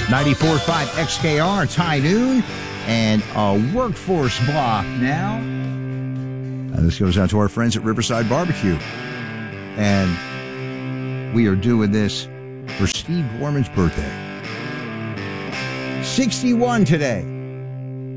94.5 XKR, it's high noon, and a workforce block now. And this goes out to our friends at Riverside Barbecue. And we are doing this for Steve Gorman's birthday. 61 today.